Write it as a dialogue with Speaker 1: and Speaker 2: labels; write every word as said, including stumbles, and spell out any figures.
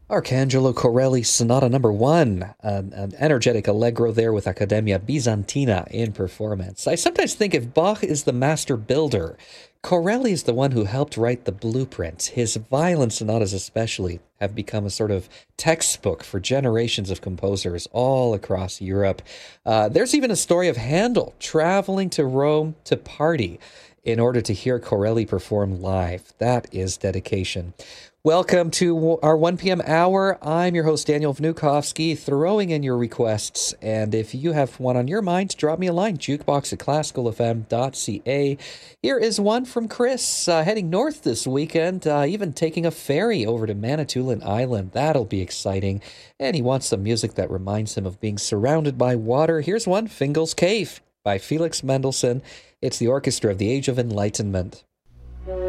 Speaker 1: Arcangelo Corelli Sonata Number One, an, an energetic allegro there with Accademia Bizantina in performance. I sometimes think if Bach is the master builder, Corelli is the one who helped write the blueprint. His violin sonatas, especially, have become a sort of textbook for generations of composers all across Europe. Uh, there's even a story of Handel traveling to Rome to party in order to hear Corelli perform live. That is dedication. Welcome to our one p.m. hour. I'm your host, Daniel Vnukovsky, throwing in your requests. And if you have one on your mind, drop me a line, jukebox at classical f m dot c a. Here is one from Chris, uh, heading north this weekend, uh, even taking a ferry over to Manitoulin Island. That'll be exciting. And he wants some music that reminds him of being surrounded by water. Here's one, Fingal's Cave by Felix Mendelssohn. It's the orchestra of the Age of Enlightenment.